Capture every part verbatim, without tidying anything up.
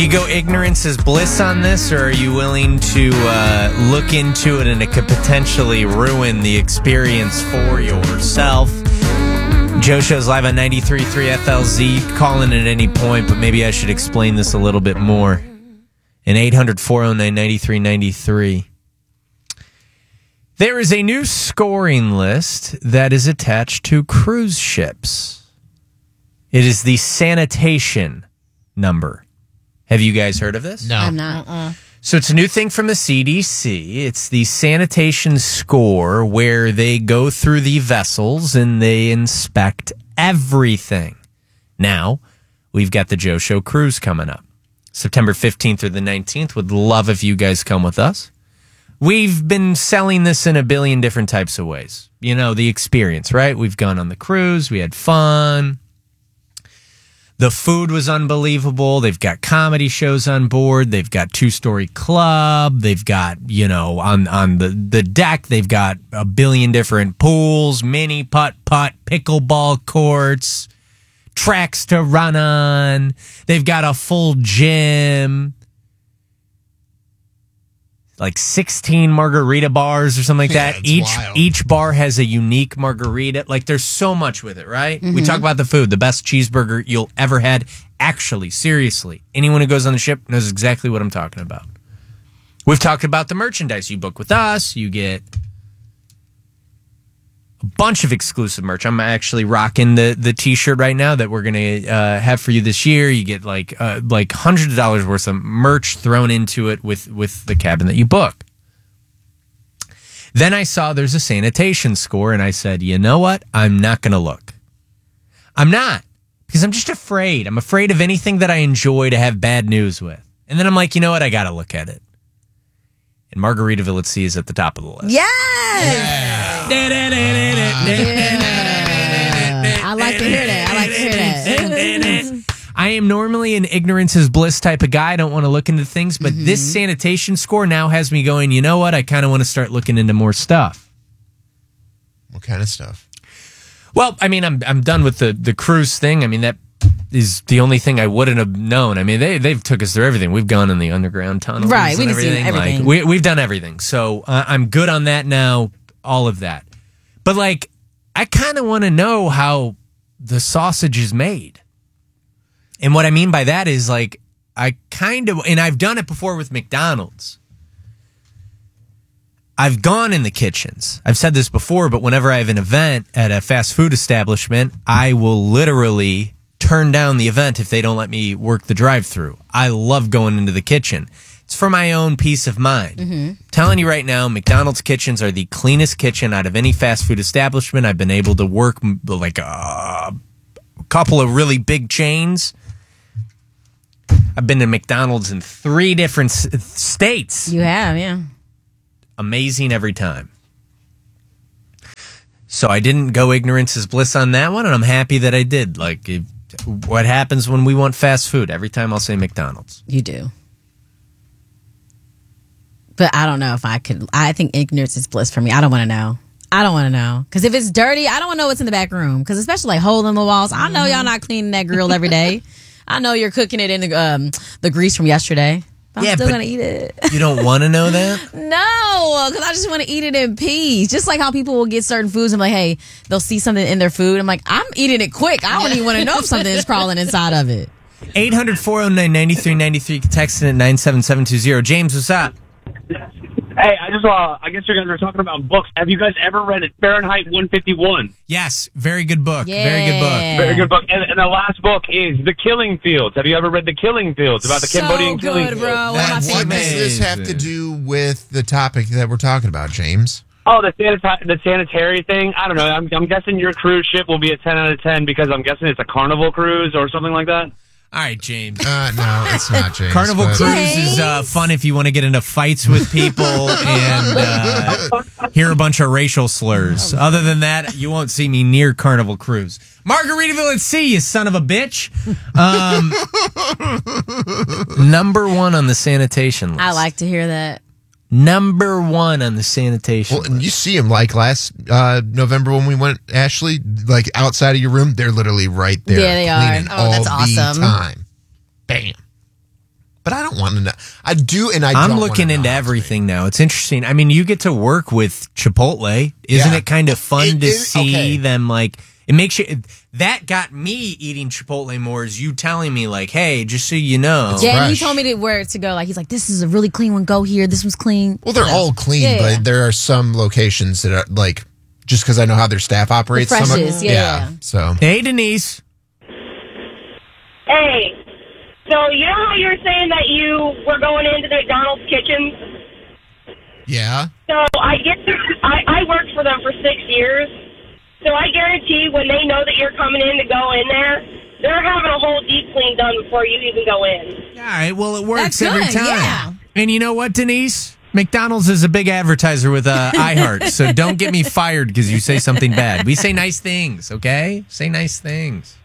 Do you go ignorance is bliss on this, or are you willing to uh, look into it and it could potentially ruin the experience for yourself? Joe Show's live on ninety-three point three F L Z. Call in at any point, but maybe I should explain this a little bit more. And eight hundred, four oh nine, nine three nine three. There is a new scoring list that is attached to cruise ships. It is the sanitation number. Have you guys heard of this? No. I'm not. Uh-uh. So it's a new thing from the C D C. It's the sanitation score, where they go through the vessels and they inspect everything. Now, we've got the Joe Show cruise coming up. September fifteenth through the nineteenth. Would love if you guys come with us. We've been selling this in a billion different types of ways. You know, the experience, right? We've gone on the cruise. We had fun. The food was unbelievable. They've got comedy shows on board. They've got Two-Story Club. They've got, you know, on, on the, the deck, they've got a billion different pools, mini putt-putt, pickleball courts, tracks to run on. They've got a full gym. Like sixteen margarita bars or something like Yeah, that. it's Each wild. each bar has a unique margarita. Like, there's so much with it, right? Mm-hmm. We talk about the food, the best cheeseburger you'll ever had. Actually, seriously, anyone who goes on the ship knows exactly what I'm talking about. We've talked about the merchandise. You book with us, you get a bunch of exclusive merch. I'm actually rocking the, the t-shirt right now that we're going to uh, have for you this year. You get like uh, like hundreds of dollars worth of merch thrown into it with, with the cabin that you book. Then I saw there's a sanitation score, and I said, you know what? I'm not going to look. I'm not, because I'm just afraid. I'm afraid of anything that I enjoy to have bad news with. And then I'm like, you know what? I got to look at it. And Margaritaville at Sea is at the top of the list. Yes! I like to hear that. I like to hear that. I am normally an ignorance is bliss type of guy. I don't want to look into things, but mm-hmm. this sanitation score now has me going, you know what? I kind of want to start looking into more stuff. What kind of stuff? Well, I mean, I'm I'm done with the, the cruise thing. I mean, that is the only thing I wouldn't have known. I mean, they, they've took us through everything. We've gone in the underground tunnels right, and we've seen everything. everything. Like, we, we've done everything. So uh, I'm good on that now, all of that. But, like, I kind of want to know how the sausage is made. And what I mean by that is, like, I kind of, and I've done it before with McDonald's. I've gone in the kitchens. I've said this before, but whenever I have an event at a fast food establishment, I will literally turn down the event if they don't let me work the drive-thru. I love going into the kitchen. It's for my own peace of mind. Mm-hmm. I'm telling you right now, McDonald's kitchens are the cleanest kitchen out of any fast food establishment. I've been able to work like a couple of really big chains. I've been to McDonald's in three different s- states. You have, yeah. Amazing every time. So I didn't go ignorance is bliss on that one, and I'm happy that I did. Like, if, what happens when we want fast food? Every time I'll say McDonald's. You do. But I don't know if I could. I think ignorance is bliss for me. I don't want to know. I don't want to know. Because if it's dirty, I don't want to know what's in the back room. Because especially like hole in the walls. I know y'all not cleaning that grill every day. I know you're cooking it in the, um, the grease from yesterday. But I'm Yeah, still but going to eat it. You don't want to know that? No, because I just want to eat it in peace. Just like how people will get certain foods and be like, hey, they'll see something in their food. I'm like, I'm eating it quick. I don't even want to know if something is crawling inside of it. eight hundred, four oh nine, nine three nine three. Text it at nine seven seven two zero. James, what's up? Hey, I just uh, I guess you guys are talking about books. Have you guys ever read it? Fahrenheit one fifty-one. Yes, very good book. Yeah. Very good book. Very good book. And, and the last book is The Killing Fields. Have you ever read The Killing Fields about the So Cambodian killing good, fields? bro. One of my What favorites. does this have to do with the topic that we're talking about, James? Oh, the sanita- the sanitary thing. I don't know. I'm, I'm guessing your cruise ship will be a ten out of ten because I'm guessing it's a Carnival cruise or something like that. All right, James. Uh, no, it's not, James. Carnival but- Cruise is uh, fun if you want to get into fights with people and uh, hear a bunch of racial slurs. Other than that, you won't see me near Carnival Cruise. Margaritaville at Sea, you son of a bitch. Um, number one on the sanitation list. I like to hear that. Number one on the sanitation Well, and list. you see them like last uh, November when we went, Ashley, like outside of your room, they're literally right there. Yeah, they are. cleaning Oh, all that's the awesome. time. Bam. but I don't want to know. I do, and I I'm don't looking wanna into know everything now. It's interesting. I mean, you get to work with Chipotle. Isn't Yeah. it kind of fun It to is- see okay. them like? It makes you. That got me eating Chipotle more. Is you telling me like, hey, just so you know, Yeah, and he fresh. told me to where to go. Like he's like, this is a really clean one. Go here. This one's clean. Well, they're Yeah. all clean, Yeah, yeah. but there are some locations that are like just because I know how their staff operates. The some are- freshes, yeah, yeah. So hey Denise, Hey, so you know how you were saying that you were going into the McDonald's kitchens? yeah, So I get, I, I worked for them for six years. So I guarantee when they know that you're coming in to go in there, they're having a whole deep clean done before you even go in. all right. Well, it works That's every good, time. yeah. And you know what, Denise? McDonald's is a big advertiser with uh, iHeart, so don't get me fired because you say something bad. We say nice things, okay? Say nice things.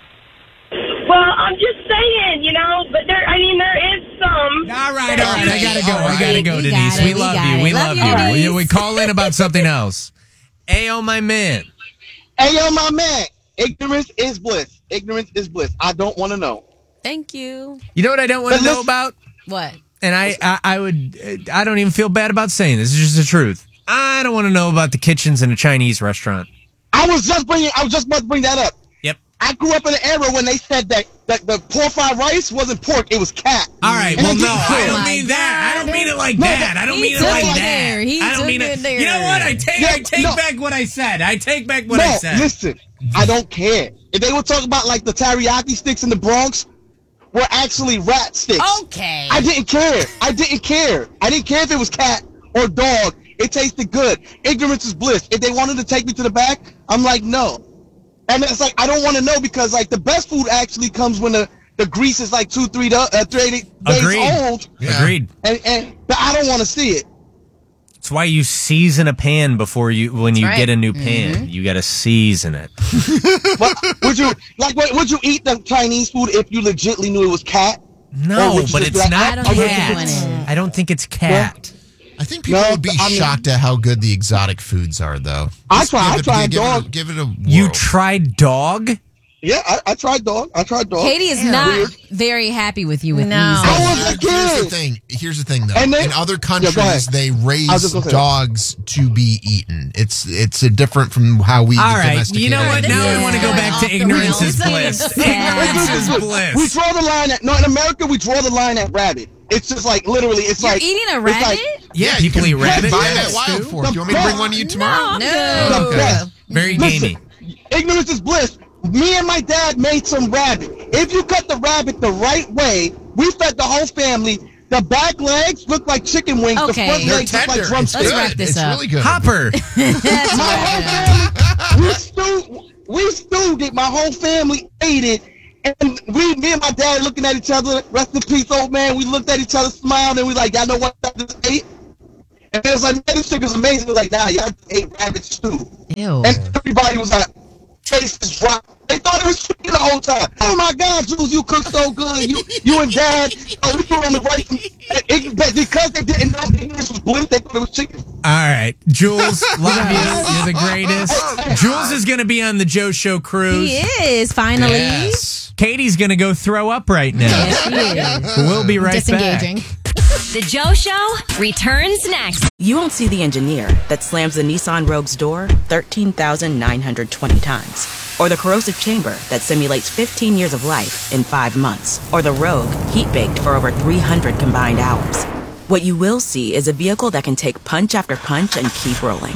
Well, I'm just saying, you know, but there, I mean, there is some. All right, all right. I gotta go. I gotta go, We Denise. got it, We we love got you. it. We Love love you, you. We, Denise. we call in about something else. Ayo, my man. Hey, yo, my man. Ignorance is bliss. Ignorance is bliss. I don't want to know. Thank you. You know what I don't want to But know listen- about? What? And I, I, I would, I don't even feel bad about saying this. It's just the truth. I don't want to know about the kitchens in a Chinese restaurant. I was just bringing. I was just about to bring that up. Yep. I grew up in an era when they said that, that the pork fried rice wasn't pork; it was cat. All right. And Well, it no, gets I cooked. don't my mean that. I don't mean it like No, that. I don't he mean it took like it that. there. He I don't took mean it it. there. You know what? I take, Yeah, I take no. back what I said. I take back what no, I said. listen. I don't care if they were talking about like the teriyaki sticks in the Bronx were actually rat sticks. Okay. I didn't care. I didn't care. I didn't care if it was cat or dog. It tasted good. Ignorance is bliss. If they wanted to take me to the back, I'm like, no. And it's like, I don't want to know because, like, the best food actually comes when the, the grease is like two, three, uh, three days Agreed. old. Yeah. Agreed. And, and but I don't want to see it. That's why you season a pan before you, when you right. get a new pan. You got to season it. But would you, like, what, would you eat the Chinese food if you legitly knew it was cat? Or No, would you but just it's be like, not I don't think cat. it's doing it. I don't think it's cat. I think people No, would be I mean- shocked at how good the exotic foods are, though. I Just try- give I it- tried give it a- dog. Give it a whirl. You tried dog? Yeah, I, I tried dog. I tried dog. Katie is not very happy with you with No. these. I was a Here's kid. the thing. Here's the thing, though. And then- in other Yeah, go countries, ahead. they I was raise just gonna say- dogs to be eaten. It's it's a different from how we All right. domesticate You know what? Now I Yeah. want to go back Off to the ignorance rails. is bliss. Yeah. Ignorance is We bliss. draw the line at no in America. We draw the line at rabbit. It's just like literally. It's You're like eating a it's rabbit? like Yeah, you people can eat rabbit. Buy Yeah, that wild Stu. fork. Do you want me to bring one to you tomorrow? No. the Okay. best. Very Listen, gamey. ignorance is bliss. Me and my dad made some rabbit. If you cut the rabbit the right way, we fed the whole family. The back legs look like chicken wings. Okay. The front They're legs look tender. like It's drumsticks. good. wrap this it's up. really good. Hopper. That's My right. whole family, we stewed, we stewed it. My whole family ate it, and we, me and my dad, looking at each other. Rest in peace, old man. We looked at each other, smiled, and we like, y'all know what I just ate? And it was like, man, this chicken was amazing. It was like, nah, y'all ate rabbit stew. Ew. And everybody was like, faces dropped. They thought it was chicken the whole time. Oh my God, Jules, you cook so good. You, you and Dad, oh, we were on the right. It, it, but because they didn't know ignorance was bliss, they thought it was chicken. All right. Jules, love you. You're the greatest. Jules is going to be on the Joe Show cruise. He is, finally. Yes. Katie's going to go throw up right now. Yes, he is. We'll be right Disengaging. back. The Joe Show returns next. You won't see the engineer that slams the Nissan Rogue's door thirteen thousand nine hundred twenty times. Or the corrosive chamber that simulates fifteen years of life in five months. Or the Rogue heat-baked for over three hundred combined hours. What you will see is a vehicle that can take punch after punch and keep rolling.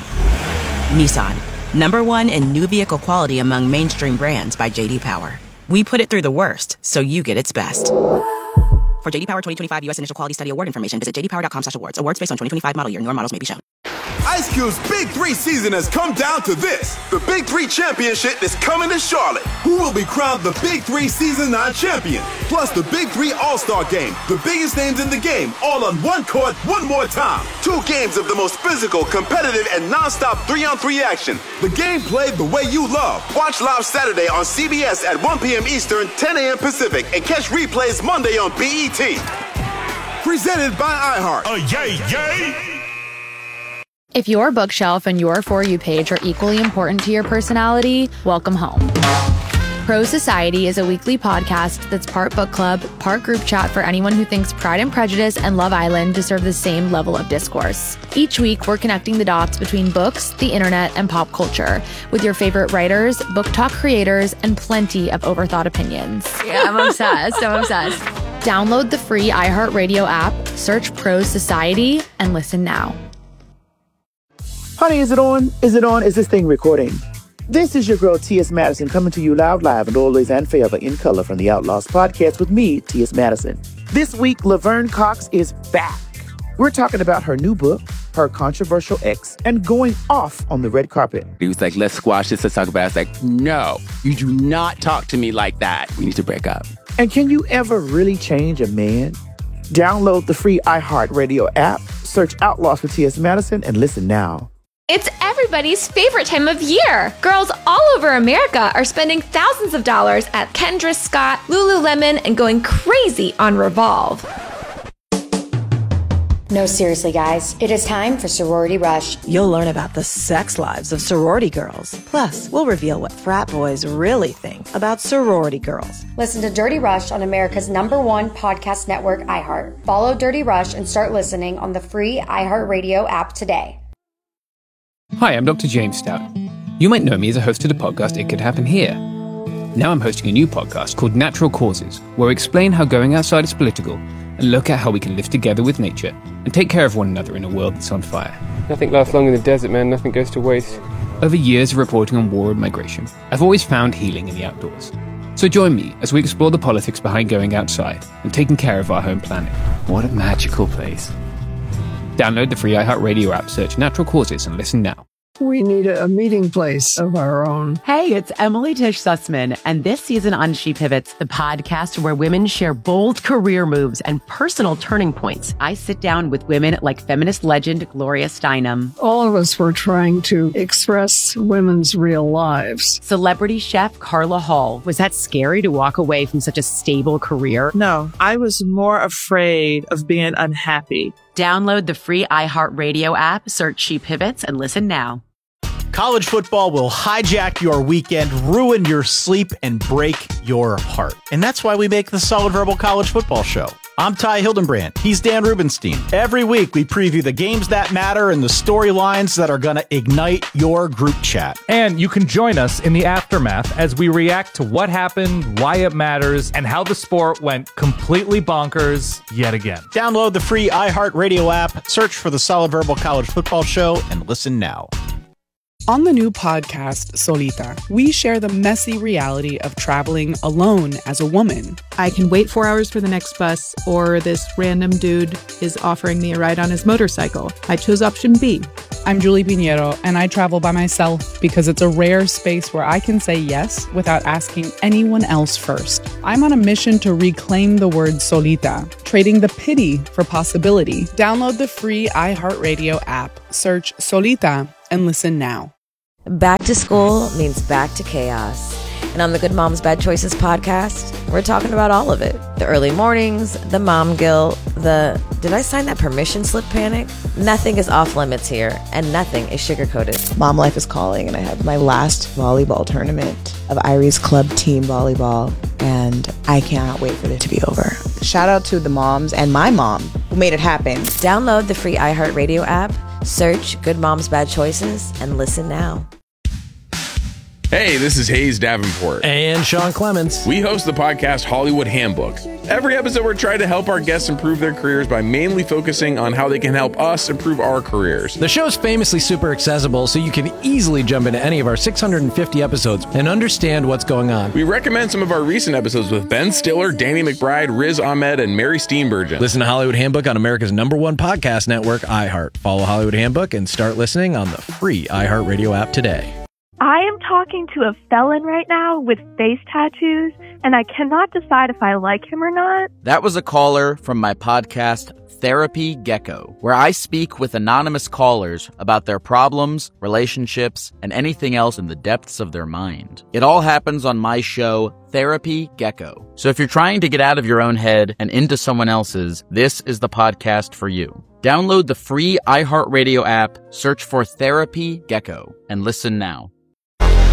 Nissan, number one in new vehicle quality among mainstream brands by J D Power. We put it through the worst, so you get its best. For J D Power twenty twenty-five U S Initial Quality Study Award information, visit j d power dot com slash awards. Awards based on twenty twenty-five model year. Newer models may be shown. Ice Cube's Big Three season has come down to this. The Big Three Championship is coming to Charlotte. Who will be crowned the Big Three Season nine champion? Plus the Big Three All-Star Game. The biggest names in the game, all on one court, one more time. Two games of the most physical, competitive, and non-stop three-on-three action. The game played the way you love. Watch live Saturday on C B S at one p.m. Eastern, ten a.m. Pacific, and catch replays Monday on B E T. Presented by iHeart. Oh, yay, yay! If your bookshelf and your For You page are equally important to your personality, welcome home. Pro Society is a weekly podcast that's part book club, part group chat for anyone who thinks Pride and Prejudice and Love Island deserve the same level of discourse. Each week, we're connecting the dots between books, the internet, and pop culture with your favorite writers, book talk creators, and plenty of overthought opinions. Yeah, I'm obsessed. I'm obsessed. Download the free iHeartRadio app, search Pro Society, and listen now. Honey, is it on? Is it on? Is this thing recording? This is your girl, T S. Madison, coming to you loud, live, and always and forever in color from the Outlaws podcast with me, T S. Madison. This week, Laverne Cox is back. We're talking about her new book, her controversial ex, and going off on the red carpet. He was like, let's squash this, let's talk about it. I was like, no, you do not talk to me like that. We need to break up. And can you ever really change a man? Download the free iHeartRadio app, search Outlaws for T S. Madison, and listen now. It's everybody's favorite time of year. Girls all over America are spending thousands of dollars at Kendra Scott, Lululemon, and going crazy on Revolve. No, seriously, guys. It is time for Sorority Rush. You'll learn about the sex lives of sorority girls. Plus, we'll reveal what frat boys really think about sorority girls. Listen to Dirty Rush on America's number one podcast network, iHeart. Follow Dirty Rush and start listening on the free iHeartRadio app today. Hi, I'm Doctor James Stout. You might know me as a host of the podcast It Could Happen Here. Now I'm hosting a new podcast called Natural Causes, where I explain how going outside is political and look at how we can live together with nature and take care of one another in a world that's on fire. Nothing lasts long in the desert, man. Nothing goes to waste. Over years of reporting on war and migration, I've always found healing in the outdoors. So join me as we explore the politics behind going outside and taking care of our home planet. What a magical place. Download the free iHeartRadio app, search Natural Causes, and listen now. We need a meeting place of our own. Hey, it's Emily Tish Sussman, and this season on She Pivots, the podcast where women share bold career moves and personal turning points. I sit down with women like feminist legend Gloria Steinem. All of us were trying to express women's real lives. Celebrity chef Carla Hall. Was that scary to walk away from such a stable career? No, I was more afraid of being unhappy. Download the free iHeartRadio app, search She Pivots, and listen now. College football will hijack your weekend, ruin your sleep, and break your heart. And that's why we make the Solid Verbal College Football Show. I'm Ty Hildenbrand. He's Dan Rubenstein. Every week, we preview the games that matter and the storylines that are going to ignite your group chat. And you can join us in the aftermath as we react to what happened, why it matters, and how the sport went completely bonkers yet again. Download the free iHeartRadio app, search for the Solid Verbal College Football Show, and listen now. On the new podcast, Solita, we share the messy reality of traveling alone as a woman. I can wait four hours for the next bus, or this random dude is offering me a ride on his motorcycle. I chose option B. I'm Julie Pinheiro, and I travel by myself because it's a rare space where I can say yes without asking anyone else first. I'm on a mission to reclaim the word solita, trading the pity for possibility. Download the free iHeartRadio app, search Solita, and listen now. Back to school means back to chaos. And on the Good Moms Bad Choices podcast, we're talking about all of it. The early mornings, the mom guilt, the did I sign that permission slip panic? Nothing is off limits here, and nothing is sugar-coated. Mom life is calling, and I have my last volleyball tournament of Irie's club team volleyball, and I cannot wait for it to be over. Shout out to the moms and my mom who made it happen. Download the free iHeartRadio app, search Good Moms Bad Choices, and listen now. Hey, this is Hayes Davenport. And Sean Clements. We host the podcast Hollywood Handbook. Every episode, we're trying to help our guests improve their careers by mainly focusing on how they can help us improve our careers. The show's famously super accessible, so you can easily jump into any of our six hundred fifty episodes and understand what's going on. We recommend some of our recent episodes with Ben Stiller, Danny McBride, Riz Ahmed, and Mary Steenburgen. Listen to Hollywood Handbook on America's number one podcast network, iHeart. Follow Hollywood Handbook and start listening on the free iHeartRadio app today. I am talking to a felon right now with face tattoos, and I cannot decide if I like him or not. That was a caller from my podcast, Therapy Gecko, where I speak with anonymous callers about their problems, relationships, and anything else in the depths of their mind. It all happens on my show, Therapy Gecko. So if you're trying to get out of your own head and into someone else's, this is the podcast for you. Download the free iHeartRadio app, search for Therapy Gecko, and listen now.